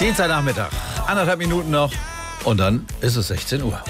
Dienstagnachmittag, 1,5 Minuten noch und dann ist es 16 Uhr.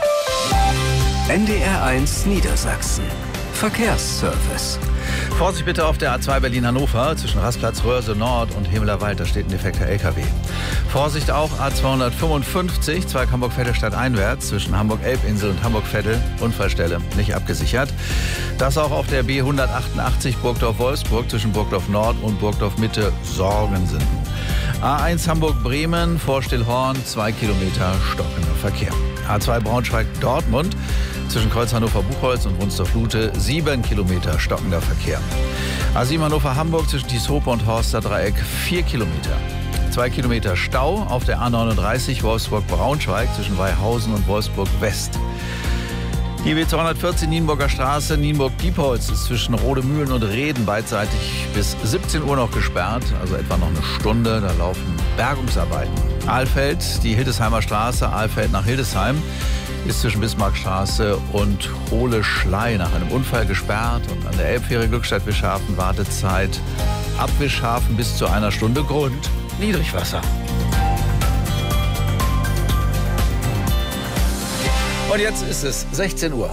NDR1 Niedersachsen. Verkehrsservice. Vorsicht bitte auf der A2 Berlin-Hannover zwischen Rastplatz Röhrse Nord und Himmelerwald, da steht ein defekter LKW. Vorsicht auch A255, Zweig Hamburg-Vettel stadteinwärts zwischen Hamburg-Elbinsel und Hamburg-Vettel, Unfallstelle nicht abgesichert. Das auch auf der B188 Burgdorf-Wolfsburg zwischen Burgdorf-Nord und Burgdorf-Mitte Sorgensen. A1 Hamburg-Bremen vor Stillhorn, 2 Kilometer stockender Verkehr. A2 Braunschweig-Dortmund zwischen Kreuz Hannover-Buchholz und Wunstorf-Lute 7 Kilometer stockender Verkehr. A7 Hannover-Hamburg zwischen Tieshope und Horster Dreieck 4 Kilometer. 2 Kilometer Stau auf der A39 Wolfsburg-Braunschweig zwischen Weihausen und Wolfsburg-West. Die B214 Nienburger Straße, Nienburg-Diepholz ist zwischen Rodemühlen und Reden beidseitig bis 17 Uhr noch gesperrt, also etwa noch eine Stunde. Da laufen Bergungsarbeiten. Ahlfeld, die Hildesheimer Straße, Ahlfeld nach Hildesheim, ist zwischen Bismarckstraße und Hohle-Schlei nach einem Unfall gesperrt. Und an der Elbfähre Glückstadt-Wischhafen Wartezeit ab Wischhafen bis zu einer Stunde Grund. Niedrigwasser. Und jetzt ist es 16 Uhr.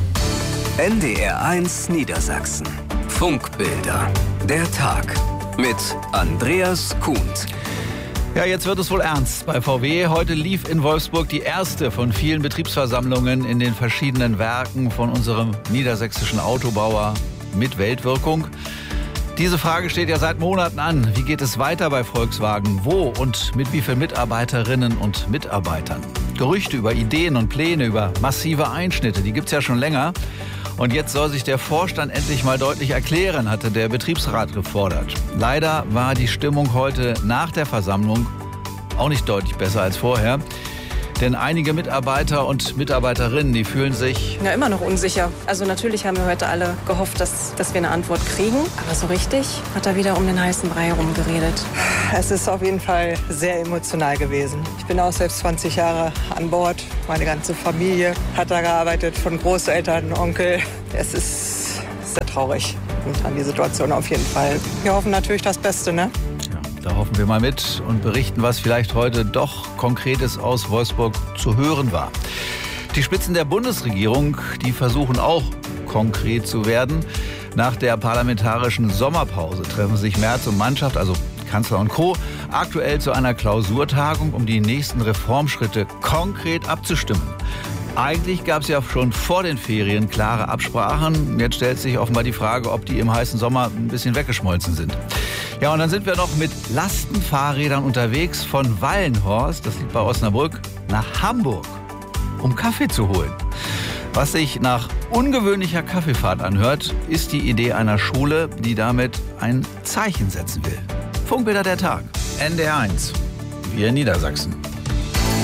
NDR1 Niedersachsen. Funkbilder. Der Tag. Mit Andreas Kuhnt. Ja, jetzt wird es wohl ernst bei VW. Heute lief in Wolfsburg die erste von vielen Betriebsversammlungen in den verschiedenen Werken von unserem niedersächsischen Autobauer mit Weltwirkung. Diese Frage steht ja seit Monaten an. Wie geht es weiter bei Volkswagen? Wo und mit wie vielen Mitarbeiterinnen und Mitarbeitern? Gerüchte über Ideen und Pläne, über massive Einschnitte, die gibt's ja schon länger. Und jetzt soll sich der Vorstand endlich mal deutlich erklären, hatte der Betriebsrat gefordert. Leider war die Stimmung heute nach der Versammlung auch nicht deutlich besser als vorher. Denn einige Mitarbeiter und Mitarbeiterinnen, die fühlen sich ja immer noch unsicher. Also natürlich haben wir heute alle gehofft, dass wir eine Antwort kriegen. Aber so richtig hat er wieder um den heißen Brei herumgeredet. Es ist auf jeden Fall sehr emotional gewesen. Ich bin auch selbst 20 Jahre an Bord. Meine ganze Familie hat da gearbeitet, von Großeltern, Onkel. Es ist sehr traurig an die Situation auf jeden Fall. Wir hoffen natürlich das Beste, ne? Da hoffen wir mal mit und berichten, was vielleicht heute doch Konkretes aus Wolfsburg zu hören war. Die Spitzen der Bundesregierung, die versuchen auch konkret zu werden. Nach der parlamentarischen Sommerpause treffen sich Merz und Mannschaft, also Kanzler und Co., aktuell zu einer Klausurtagung, um die nächsten Reformschritte konkret abzustimmen. Eigentlich gab es ja schon vor den Ferien klare Absprachen. Jetzt stellt sich offenbar die Frage, ob die im heißen Sommer ein bisschen weggeschmolzen sind. Ja, und dann sind wir noch mit Lastenfahrrädern unterwegs von Wallenhorst, das liegt bei Osnabrück, nach Hamburg, um Kaffee zu holen. Was sich nach ungewöhnlicher Kaffeefahrt anhört, ist die Idee einer Schule, die damit ein Zeichen setzen will. Funkbilder der Tag, NDR1, wir in Niedersachsen.